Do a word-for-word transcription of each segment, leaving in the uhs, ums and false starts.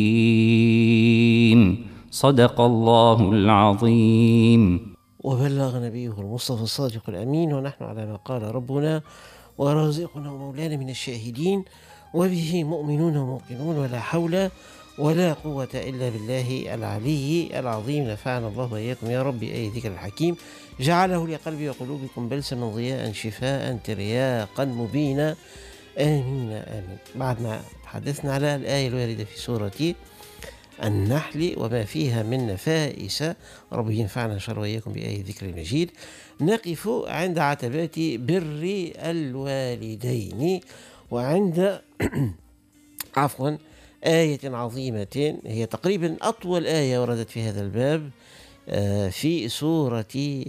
صدق الله العظيم. وبلغ نبيه المصطفى الصادق الأمين، ونحن على ما قال ربنا ورازقنا ومولانا من الشاهدين، وبه مؤمنون وموقنون، ولا حول ولا قوة إلا بالله العلي العظيم. نفعنا الله وإياكم يا رب أي ذكر الحكيم، جعله لقلبي وقلوبكم بلسما ضياء شفاء ترياقا مبينا، آمين آمين. بعد ما تحدثنا على الآية الواردة في سورة النحل وما فيها من نفائس، رب ينفعنا إن شاء الله وإياكم بآية ذكر المجيد، نقف عند عتبات بر الوالدين، وعند عفوا آية عظيمة هي تقريبا أطول آية وردت في هذا الباب في سورة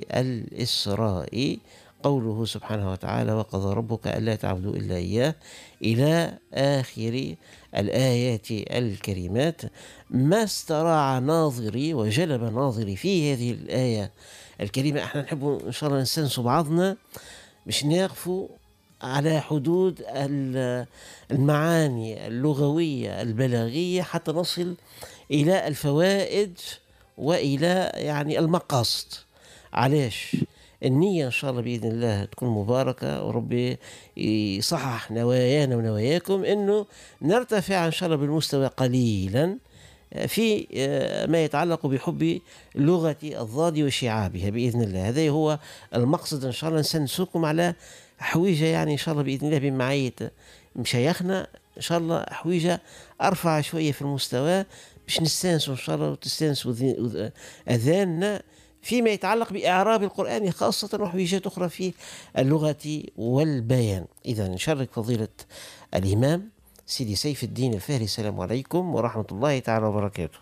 الإسراء، قوله سبحانه وتعالى: وقضى ربك ألا تعبدوا إلا إياه، إلى آخر الآيات الكريمات. ما استراع ناظري وجلب ناظري في هذه الآية الكريمة، احنا نحب إن شاء الله نستنسوا بعضنا مش نقفوا على حدود المعاني اللغوية البلاغية حتى نصل إلى الفوائد وإلى يعني المقاصد. علاش؟ النية إن شاء الله بإذن الله تكون مباركة، وربي يصحح نوايانا ونواياكم إنه نرتفع إن شاء الله بالمستوى قليلا في ما يتعلق بحب لغة الضاد وشعابها بإذن الله. هذا هو المقصد إن شاء الله. نسنسكم على حويجة يعني إن شاء الله بإذن الله بمعية مشايخنا إن شاء الله، حويجة أرفع شوية في المستوى باش نستانسوا إن شاء الله وتستانسوا أذاننا فيما يتعلق بإعراب القرآن خاصة، وحويجات أخرى في اللغة والبيان. إذا نشارك فضيلة الإمام سيدي سيف الدين الفهري. السلام عليكم ورحمة الله تعالى وبركاته.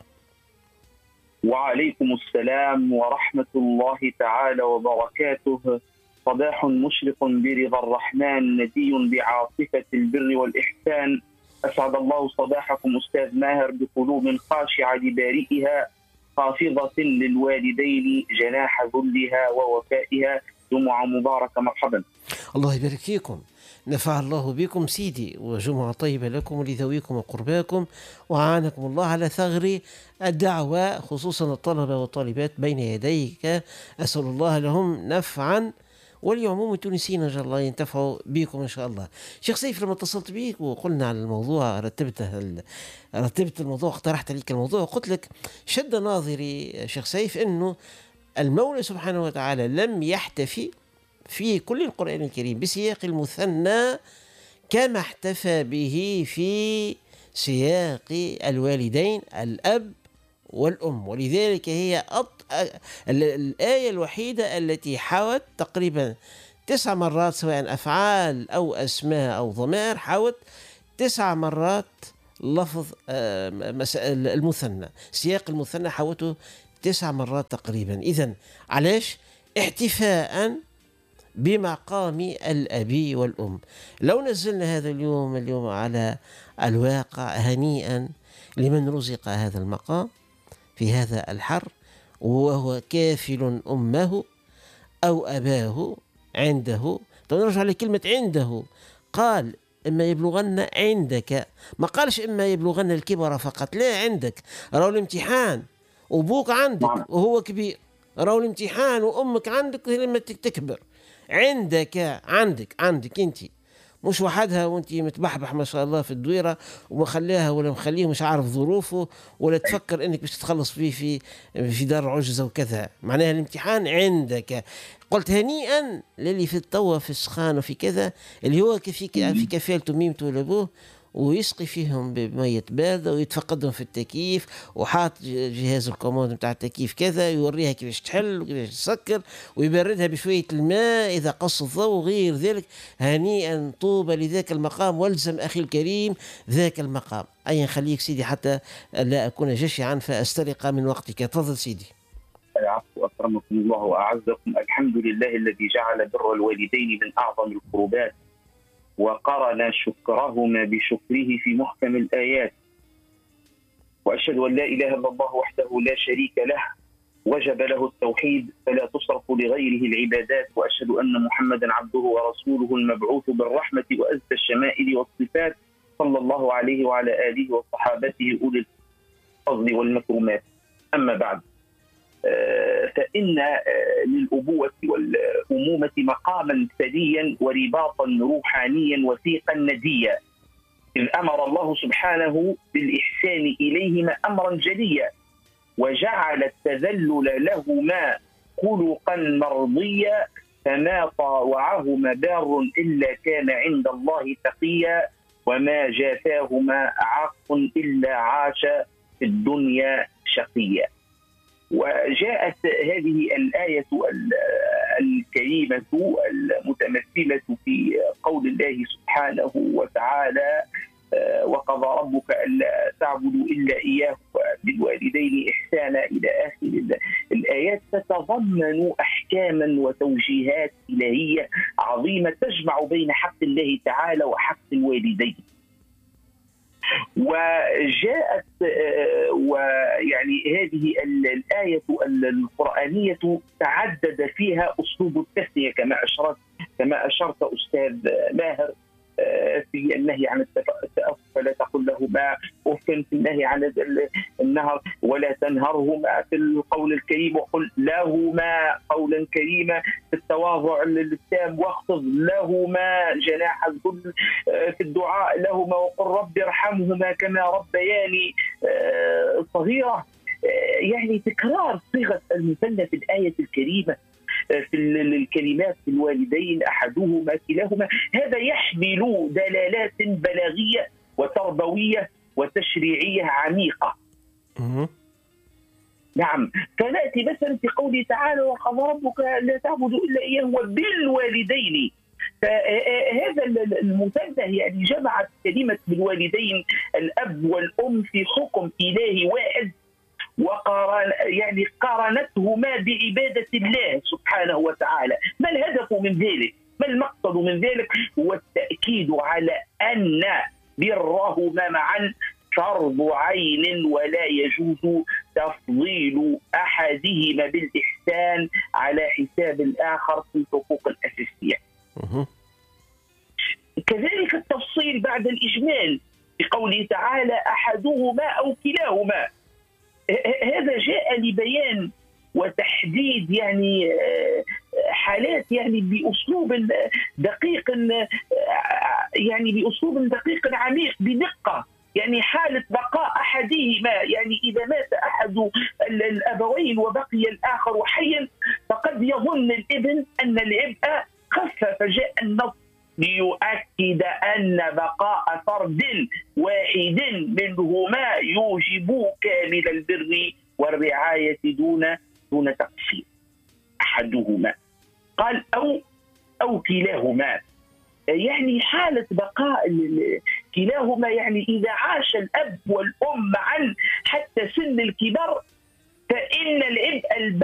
وعليكم السلام ورحمة الله تعالى وبركاته. صباح مشرق برضا الرحمن، ندي بعاصفة البر والإحسان. أسعد الله صباحكم أستاذ ماهر بقلوب خاشعة لبارئها، خافضة للوالدين جناح ذلها ووفائها. جمعة مباركة، مرحبا. الله يبارك فيكم، نفع الله بكم سيدي، وجمعة طيبة لكم ولذويكم وقرباكم، وعانكم الله على ثغر الدعوة خصوصا الطلبة والطالبات بين يديك. أسأل الله لهم نفعا والعموم التونسيين إن شاء الله ينتفعوا بكم إن شاء الله. شيخ سيف، لما اتصلت بيك وقلنا على الموضوع، رتبته رتبت الموضوع، اقترحت عليك الموضوع، قلت لك شد ناظري شيخ سيف إنه المولى سبحانه وتعالى لم يحتفي في كل القرآن الكريم بسياق المثنى كما احتفى به في سياق الوالدين الأب والأم، ولذلك هي أط... الآية الوحيدة التي حوت تقريبا تسع مرات سواء أفعال أو أسماء أو ضمائر، حوت تسع مرات لفظ المثنى، سياق المثنى حوته تسع مرات تقريبا. إذن علاش؟ احتفاء بمقام الأبي والأم. لو نزلنا هذا اليوم اليوم على الواقع، هنيئا لمن رزق هذا المقام في هذا الحر وهو كافل أمه أو أباه عنده. نرجع لكلمة عنده، قال إما يبلغن عندك، ما قالش إما يبلغن الكبر فقط، لا، عندك. راهو الامتحان وأبوك عندك وهو كبير، راهو الامتحان وأمك عندك لما تكبر. عندك عندك عندك انت، مش وحدها وانت متبحبح ما شاء الله في الدويره ومخليها ولا مخليه مش عارف ظروفه، ولا تفكر انك باش تتخلص فيه في في دار عجزه وكذا. معناها الامتحان عندك. قلت هنيئا للي في التوا في السخان وفي كذا، اللي هو في في كفالته ميمته لابوه، ويسقي فيهم بمية باردة ويتفقدهم في التكييف، وحاط جهاز الكوموند بتاع التكييف كذا، يوريها كيفاش تحل وكيفاش تسكر، ويبردها بشوية الماء إذا قص الضوء وغير ذلك. هنيئا طوبى لذاك المقام، والزم أخي الكريم ذاك المقام. أي خليك سيدي حتى لا أكون جشعا فأسترق من وقتك. تفضل سيدي. العفو، أكرمكم الله وأعزكم. الحمد لله الذي جعل بر الوالدين من أعظم القربات، وقرن شكرهما بشكره في محكم الآيات. وأشهد أن لا إله إلا الله وحده لا شريك له، وجب له التوحيد فلا تصرف لغيره العبادات. وأشهد أن محمدا عبده ورسوله المبعوث بالرحمة وأزكى الشمائل والصفات، صلى الله عليه وعلى آله وصحابته أولي الفضل والمكرمات. أما بعد، فإن للأبوة والأمومة مقاما ثريا ورباطا روحانيا وثيقا نديا، إذ أمر الله سبحانه بالإحسان إليهما أمرا جليا، وجعل التذلل لهما خلقا مرضيا، فما طاوعهما بار إلا كان عند الله تقيا، وما جافاهما عاق إلا عاش في الدنيا شقيا. وجاءت هذه الآية الكريمة المتمثلة في قول الله سبحانه وتعالى: وقضى ربك ألا تعبدوا إلا إياه بالوالدين إحسانا إلى آخر الآيات، تتضمن أحكاما وتوجيهات إلهية عظيمة تجمع بين حق الله تعالى وحق الوالدين. وجاءت ويعني هذه الآية القرآنية تعدد فيها أسلوب التثنية كما أشرت كما أشرت أستاذ ماهر في النهي عن التأفف، فلا تقل لهما أف، في النهي عن النهر ولا تنهرهما، في القول الكريم وقل لهما قولا كريما، في التواضع التام واخفض لهما جناح الذل، في الدعاء لهما وقل رب ارحمهما كما ربياني صغيرة. يعني تكرار صيغة المثنى في الآية الكريمة في الكلمات في الوالدين أحدهما كلاهما، هذا يحمل دلالات بلاغية وتربوية وتشريعية عميقة. نعم، فنأتي مثلا في قوله تعالى: وقضى ربك لا تعبدوا إلا إياه وبالوالدين. فهذا المثنى يعني جمعت كلمة بالوالدين الأب والأم في حكم إلهي واحد، وقارن يعني قارنتهما بعبادة الله سبحانه وتعالى. ما الهدف من ذلك؟ ما المقصد من ذلك؟ هو التأكيد على أن برهما معا فرض عين، ولا يجوز تفضيل أحدهما بالإحسان على حساب الآخر في الحقوق الأساسية. كذلك التفصيل بعد الإجمال في قوله تعالى: أحدهما أو كلاهما. هذا جاء لبيان وتحديد يعني حالات يعني بأسلوب دقيق، يعني بأسلوب دقيق عميق بدقة. يعني حالة بقاء أحدهما، يعني إذا مات أحد الأبوين وبقي الآخر حيا، فقد يظن الابن أن العبء خف، فجاء النص ليؤكد أن بقاء فرد واحد منهما يوجب كامل البر والرعاية دون دون تقصير. أحدهما قال أو أو كلاهما، يعني حالة بقاء كلاهما، يعني إذا عاش الأب والأم معا حتى سن الكبر، فإن العبء